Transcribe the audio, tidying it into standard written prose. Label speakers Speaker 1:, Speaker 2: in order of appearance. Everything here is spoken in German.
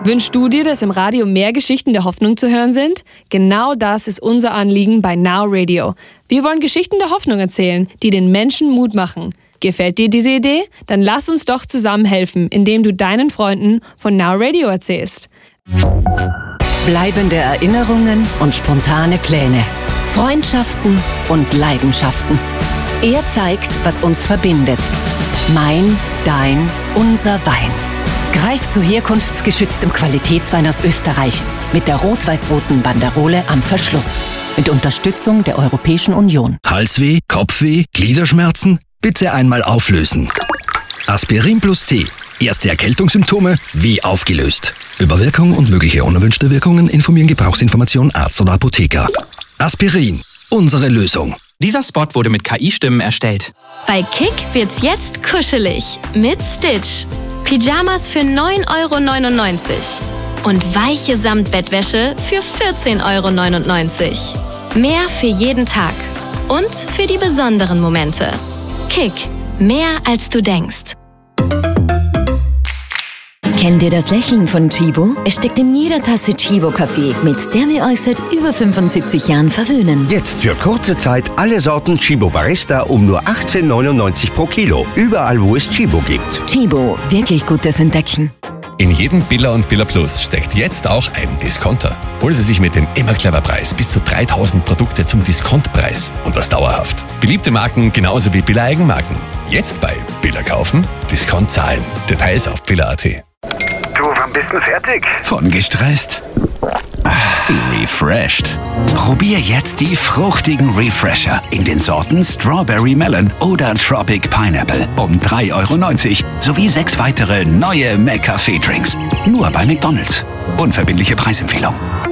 Speaker 1: Wünschst du dir, dass im Radio mehr Geschichten der Hoffnung zu hören sind? Genau das ist unser Anliegen bei Now Radio. Wir wollen Geschichten der Hoffnung erzählen, die den Menschen Mut machen. Gefällt dir diese Idee? Dann lass uns doch zusammen helfen, indem du deinen Freunden von Now Radio erzählst.
Speaker 2: Bleibende Erinnerungen und spontane Pläne. Freundschaften und Leidenschaften. Er zeigt, was uns verbindet. Mein, dein, unser Wein. Greif zu herkunftsgeschütztem Qualitätswein aus Österreich mit der rot-weiß-roten Banderole am Verschluss. Mit Unterstützung der Europäischen Union.
Speaker 3: Halsweh, Kopfweh, Gliederschmerzen? Bitte einmal auflösen. Aspirin plus C. Erste Erkältungssymptome wie aufgelöst. Über Wirkung und mögliche unerwünschte Wirkungen informieren Gebrauchsinformation Arzt oder Apotheker. Aspirin. Unsere Lösung.
Speaker 4: Dieser Spot wurde mit KI-Stimmen erstellt.
Speaker 5: Bei Kick wird's jetzt kuschelig mit Stitch. Pyjamas für 9,99 € und weiche Samtbettwäsche für 14,99 €. Mehr für jeden Tag und für die besonderen Momente. Kick. Mehr als du denkst.
Speaker 6: Kennt ihr das Lächeln von Chibo? Es steckt in jeder Tasse Chibo-Kaffee, mit der wir euch seit über 75 Jahren verwöhnen.
Speaker 7: Jetzt für kurze Zeit alle Sorten Chibo Barista um nur 18,99 € pro Kilo. Überall, wo es Chibo gibt.
Speaker 6: Chibo, wirklich gutes Entdecken.
Speaker 8: In jedem Billa und Billa Plus steckt jetzt auch ein Discounter. Holen Sie sich mit dem Immer Clever Preis bis zu 3000 Produkte zum Diskontpreis und das dauerhaft. Beliebte Marken genauso wie Billa Eigenmarken. Jetzt bei Billa kaufen, Discount zahlen. Details auf billa.at.
Speaker 9: Du, wann bist du fertig?
Speaker 10: Von gestresst zu refreshed. Probier jetzt die fruchtigen Refresher in den Sorten Strawberry Melon oder Tropic Pineapple um 3,90 € sowie 6 weitere neue McCafé-Drinks. Nur bei McDonald's. Unverbindliche Preisempfehlung.